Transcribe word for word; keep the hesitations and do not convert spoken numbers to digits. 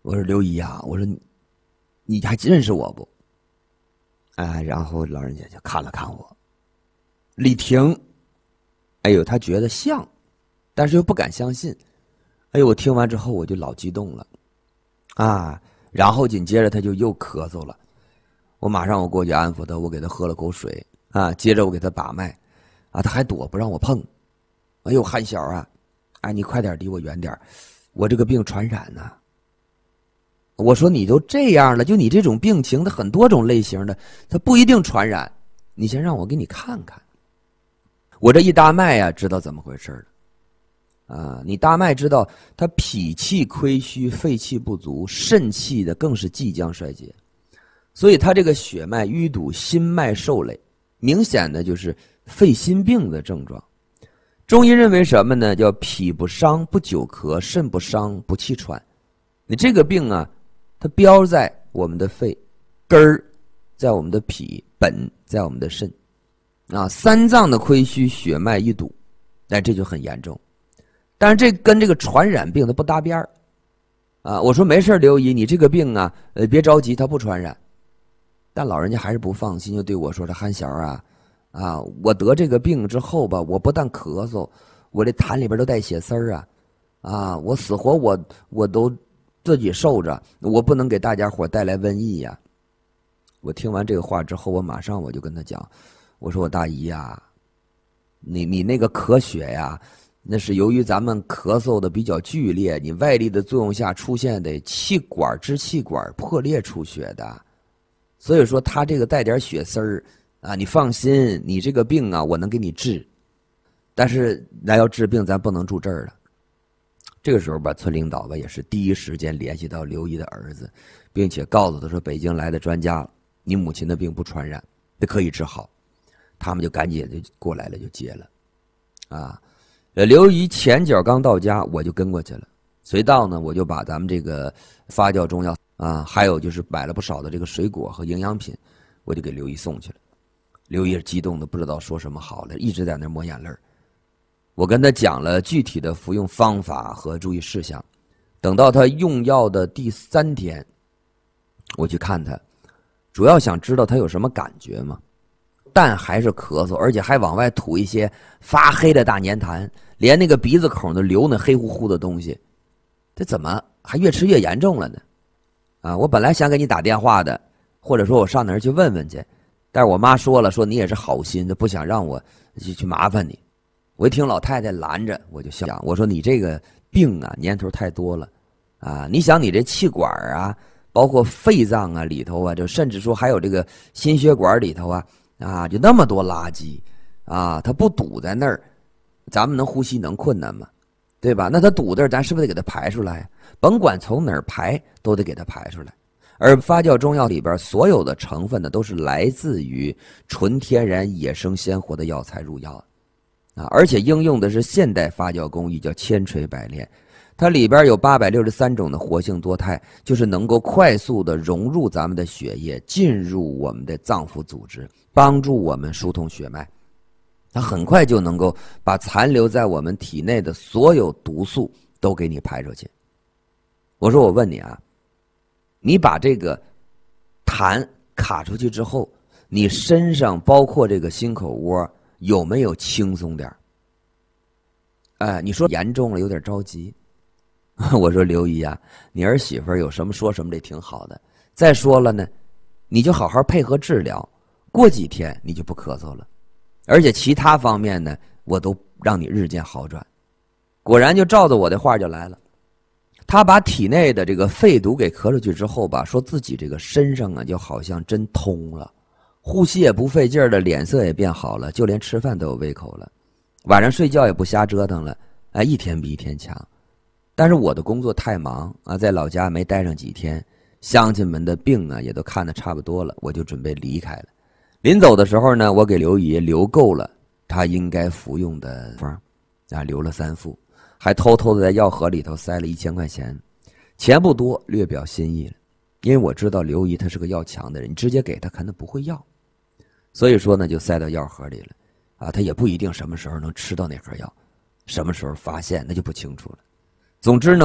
我说刘姨呀、啊，我说你你还认识我不？哎，然后老人家就看了看我，李婷，哎呦，他觉得像，但是又不敢相信。哎呦，我听完之后我就老激动了，啊，然后紧接着他就又咳嗽了，我马上我过去安抚他，我给他喝了口水啊，接着我给他把脉，啊，他还躲不让我碰。哎呦，韩小啊，哎，你快点离我远点，我这个病传染呢、啊。我说你都这样了，就你这种病情的很多种类型的，它不一定传染。你先让我给你看看。我这一搭脉呀、啊，知道怎么回事了。啊，你搭脉知道他脾气亏虚，肺气不足，肾气的更是即将衰竭，所以他这个血脉淤堵，心脉受累，明显的就是肺心病的症状。中医认为什么呢？叫脾不伤不久咳，肾不伤不气喘。你这个病啊，它标在我们的肺，根儿在我们的脾，本在我们的肾，啊，三脏的亏虚，血脉一堵，哎，这就很严重。但是这跟这个传染病它不搭边儿，啊，我说没事刘姨，你这个病啊，呃，别着急，它不传染。但老人家还是不放心，就对我说：“这韩小啊，啊，我得这个病之后吧，我不但咳嗽，我这痰里边都带血丝儿啊，啊，我死活我我都自己受着，我不能给大家伙带来瘟疫呀。”我听完这个话之后，我马上我就跟他讲，我说我大姨呀，你你那个咳血呀，那是由于咱们咳嗽的比较剧烈，你外力的作用下出现的气管支气管破裂出血的，所以说他这个带点血丝儿啊，你放心，你这个病啊，我能给你治，但是那要治病，咱不能住这儿了。这个时候吧，村领导吧也是第一时间联系到刘姨的儿子，并且告诉他说，北京来的专家了，你母亲的病不传染，这可以治好。他们就赶紧就过来了，就接了，啊，呃，刘姨前脚刚到家，我就跟过去了。随到呢，我就把咱们这个发酵中药啊，还有就是买了不少的这个水果和营养品，我就给刘姨送去了。刘姨激动的不知道说什么好了，一直在那抹眼泪。我跟他讲了具体的服用方法和注意事项。等到他用药的第三天，我去看他，主要想知道他有什么感觉嘛。但还是咳嗽，而且还往外吐一些发黑的大粘痰，连那个鼻子孔都流那黑乎乎的东西，这怎么还越吃越严重了呢？啊，我本来想给你打电话的，或者说我上哪儿去问问去，但是我妈说了，说你也是好心的，不想让我去去麻烦你。我一听老太太拦着，我就想，我说你这个病啊，年头太多了，啊，你想你这气管啊，包括肺脏啊里头啊，就甚至说还有这个心血管里头啊。啊，就那么多垃圾，啊，它不堵在那儿，咱们能呼吸能困难吗？对吧？那它堵这儿，咱是不是得给它排出来？甭管从哪儿排，都得给它排出来。而发酵中药里边所有的成分呢，都是来自于纯天然野生鲜活的药材入药，啊，而且应用的是现代发酵工艺，叫千锤百炼。它里边有八百六十三种的活性多肽，就是能够快速的融入咱们的血液，进入我们的脏腑组织，帮助我们疏通血脉。它很快就能够把残留在我们体内的所有毒素都给你排出去。我说我问你啊，你把这个痰卡出去之后，你身上包括这个心口窝有没有轻松点？哎，你说严重了，有点着急。我说刘姨啊，你儿媳妇有什么说什么，这挺好的。再说了呢，你就好好配合治疗，过几天你就不咳嗽了，而且其他方面呢，我都让你日渐好转。果然就照着我的话就来了。他把体内的这个肺毒给咳出去之后吧，说自己这个身上啊就好像真通了，呼吸也不费劲的，脸色也变好了，就连吃饭都有胃口了，晚上睡觉也不瞎折腾了，哎，一天比一天强。但是我的工作太忙啊，在老家没待上几天，乡亲们的病啊也都看得差不多了，我就准备离开了。临走的时候呢，我给刘姨留够了他应该服用的方啊，留了三副，还偷偷的在药盒里头塞了一千块钱，钱不多，略表心意了。因为我知道刘姨她是个要强的人，你直接给她可能不会要，所以说呢就塞到药盒里了啊，她也不一定什么时候能吃到那盒药，什么时候发现那就不清楚了。总之呢